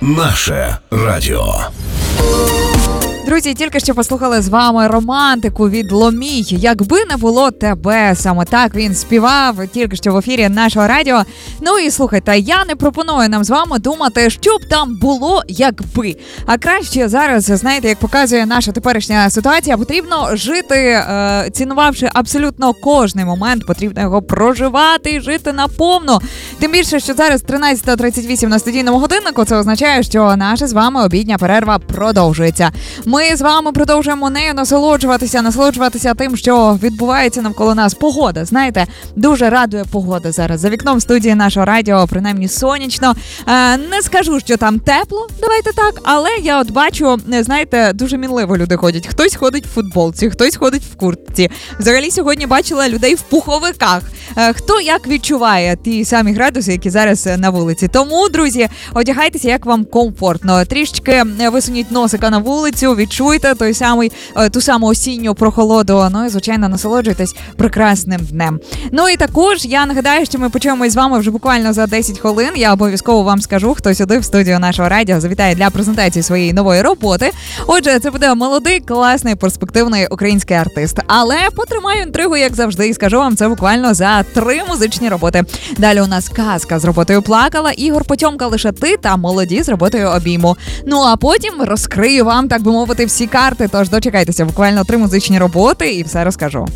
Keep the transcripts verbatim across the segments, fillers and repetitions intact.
Наше радіо. Друзі, тільки що послухали з вами романтику від Ломій. Якби не було тебе. Саме так він співав тільки що в ефірі нашого радіо. Ну і слухайте, я не пропоную нам з вами думати, що б там було, якби. А краще зараз, знаєте, як показує наша теперішня ситуація, потрібно жити, е, цінувавши абсолютно кожний момент. Потрібно його проживати і жити наповну. Тим більше, що зараз тринадцята тридцять вісім на студійному годиннику. Це означає, що наша з вами обідня перерва продовжується. Ми з вами продовжуємо нею насолоджуватися, насолоджуватися тим, що відбувається навколо нас. Погода, знаєте, дуже радує погода зараз. За вікном студії нашого радіо, принаймні сонячно. Е, не скажу, що там тепло, давайте так, але я от бачу, знаєте, дуже мінливо люди ходять. Хтось ходить в футболці, хтось ходить в куртці. Взагалі сьогодні бачила людей в пуховиках. Е, хто як відчуває ті самі градуси, які зараз на вулиці. Тому, друзі, одягайтеся, як вам комфортно. Трішечки висуніть носика на вулицю, відчуйте той самий, ту саму осінню прохолоду. Ну і, звичайно, насолоджуйтесь прекрасним днем. Ну і також я нагадаю, що ми почуємось з вами вже буквально за десять хвилин. Я обов'язково вам скажу, хто сюди в студію нашого радіо завітає для презентації своєї нової роботи. Отже, це буде молодий, класний, перспективний український артист. Але потримаю інтригу, як завжди, і скажу вам це буквально за три музичні роботи. Далі у нас казка з роботою «Плакала», Ігор Потьомка «Лише ти» та молоді з роботою «Обійму». Ну а потім розкрию вам, так би мовити, всі карти, тож дочекайтеся, буквально три музичні роботи і все розкажу.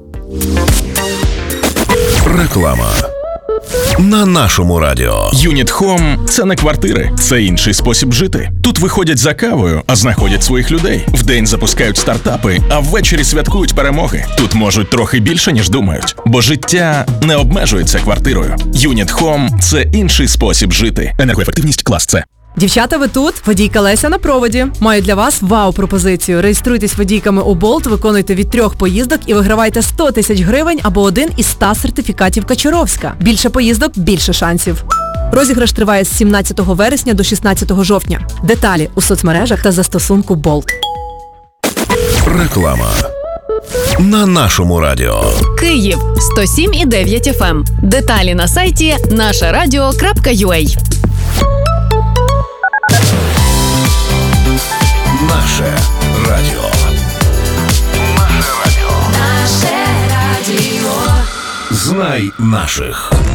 Реклама на нашому радіо. Юніт Home – це не квартири, це інший спосіб жити. Тут виходять за кавою, а знаходять своїх людей. Вдень запускають стартапи, а ввечері святкують перемоги. Тут можуть трохи більше, ніж думають. Бо життя не обмежується квартирою. Юніт Home – це інший спосіб жити. Енергоефективність клас С. Дівчата, ви тут? Водійка Леся на проводі. Маю для вас вау-пропозицію. Реєструйтесь водійками у Болт, виконуйте від трьох поїздок і вигравайте сто тисяч гривень або один із ста сертифікатів Качуровська. Більше поїздок – більше шансів. Розіграш триває з сімнадцятого вересня до шістнадцятого жовтня. Деталі у соцмережах та застосунку Болт. Реклама на нашому радіо. Київ сто сім і дев'ять еф ем. Деталі на сайті наше радіо крапка ю а. Наше радіо. Наше радіо. Наше радіо. Знай наших.